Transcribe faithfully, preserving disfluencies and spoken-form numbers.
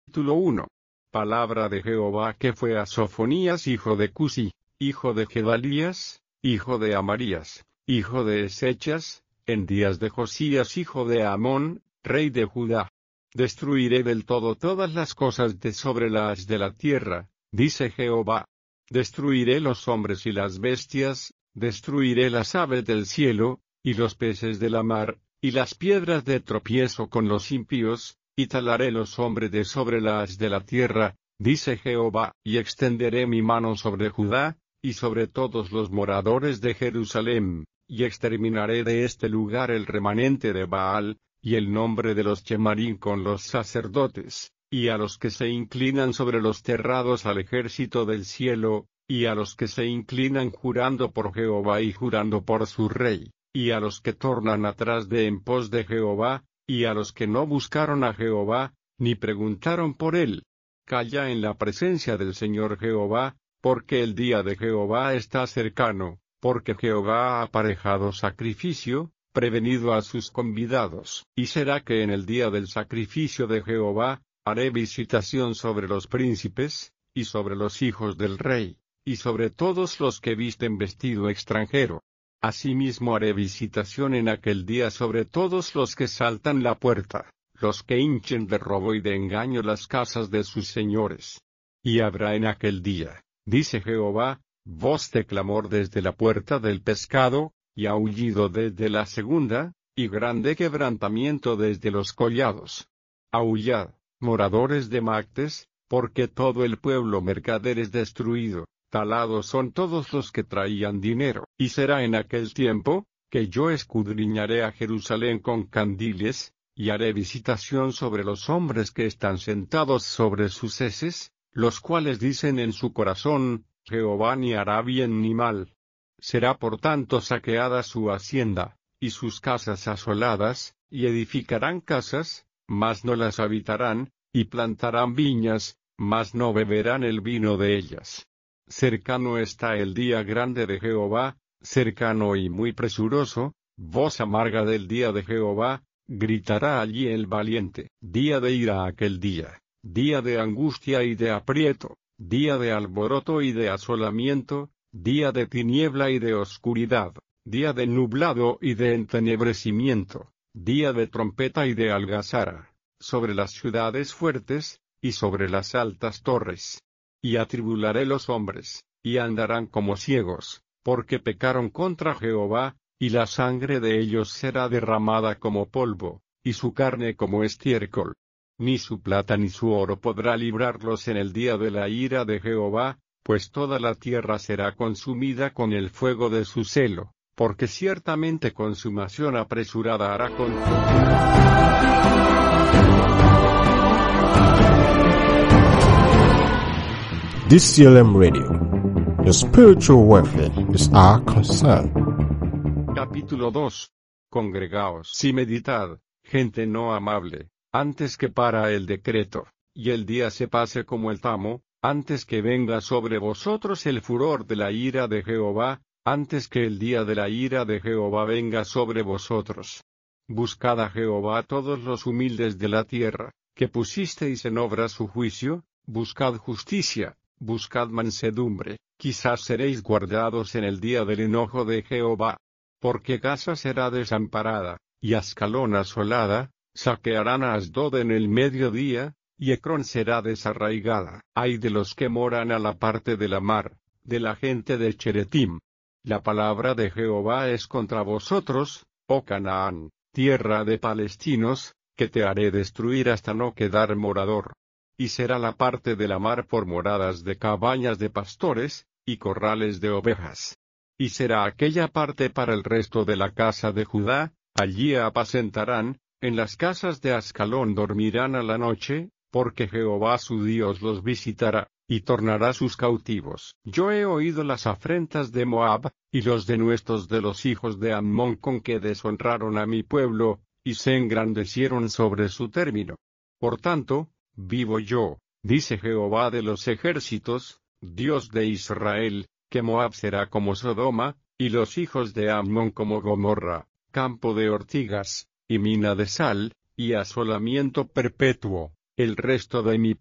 Capítulo uno. Palabra de Jehová que fue a Sofonías hijo de Cusi, hijo de Gedalías, hijo de Amarías, hijo de Esechas, en días de Josías hijo de Amón, rey de Judá. Destruiré del todo todas las cosas de sobre la haz de la tierra, dice Jehová. Destruiré los hombres y las bestias, destruiré las aves del cielo, y los peces de la mar, y las piedras de tropiezo con los impíos, y talaré los hombres de sobre la haz de la tierra, dice Jehová, y extenderé mi mano sobre Judá, y sobre todos los moradores de Jerusalén, y exterminaré de este lugar el remanente de Baal, y el nombre de los Chemarín con los sacerdotes, y a los que se inclinan sobre los terrados al ejército del cielo, y a los que se inclinan jurando por Jehová y jurando por su rey, y a los que tornan atrás de en pos de Jehová, y a los que no buscaron a Jehová, ni preguntaron por él. Calla en la presencia del Señor Jehová, porque el día de Jehová está cercano, porque Jehová ha aparejado sacrificio, prevenido a sus convidados. Y será que en el día del sacrificio de Jehová, haré visitación sobre los príncipes, y sobre los hijos del rey, y sobre todos los que visten vestido extranjero. Asimismo haré visitación en aquel día sobre todos los que saltan la puerta, los que hinchen de robo y de engaño las casas de sus señores. Y habrá en aquel día, dice Jehová, voz de clamor desde la puerta del pescado, y aullido desde la segunda, y grande quebrantamiento desde los collados. Aullad, moradores de Mactes, porque todo el pueblo mercader es destruido. Talados son todos los que traían dinero. Y será en aquel tiempo, que yo escudriñaré a Jerusalén con candiles, y haré visitación sobre los hombres que están sentados sobre sus heces, los cuales dicen en su corazón, Jehová ni hará bien ni mal. Será por tanto saqueada su hacienda, y sus casas asoladas, y edificarán casas, mas no las habitarán, y plantarán viñas, mas no beberán el vino de ellas. Cercano está el día grande de Jehová, cercano y muy presuroso, voz amarga del día de Jehová, gritará allí el valiente. Día de ira aquel día, día de angustia y de aprieto, día de alboroto y de asolamiento, día de tiniebla y de oscuridad, día de nublado y de entenebrecimiento, día de trompeta y de algazara, sobre las ciudades fuertes, y sobre las altas torres. Y atribularé los hombres, y andarán como ciegos, porque pecaron contra Jehová, y la sangre de ellos será derramada como polvo, y su carne como estiércol. Ni su plata ni su oro podrá librarlos en el día de la ira de Jehová, pues toda la tierra será consumida con el fuego de su celo, porque ciertamente consumación apresurada hará contra. D C L M Radio. Your spiritual welfare is our concern. Capítulo dos. Congregaos y meditad, gente no amable, antes que para el decreto, y el día se pase como el tamo, antes que venga sobre vosotros el furor de la ira de Jehová, antes que el día de la ira de Jehová venga sobre vosotros. Buscad a Jehová todos los humildes de la tierra, que pusisteis en obra su juicio, buscad justicia. Buscad mansedumbre, quizás seréis guardados en el día del enojo de Jehová. Porque Gaza será desamparada, y Ascalón asolada, saquearán a Asdod en el mediodía, y Ecrón será desarraigada. Ay de los que moran a la parte de la mar, de la gente de Cheretim. La palabra de Jehová es contra vosotros, oh Canaán, tierra de palestinos, que te haré destruir hasta no quedar morador. Y será la parte de la mar por moradas de cabañas de pastores, y corrales de ovejas. Y será aquella parte para el resto de la casa de Judá, allí apacentarán, en las casas de Ascalón dormirán a la noche, porque Jehová su Dios los visitará, y tornará sus cautivos. Yo he oído las afrentas de Moab, y los denuestos de los hijos de Ammón con que deshonraron a mi pueblo, y se engrandecieron sobre su término. Por tanto, vivo yo, dice Jehová de los ejércitos, Dios de Israel, que Moab será como Sodoma, y los hijos de Ammón como Gomorra, campo de ortigas, y mina de sal, y asolamiento perpetuo. El resto de mi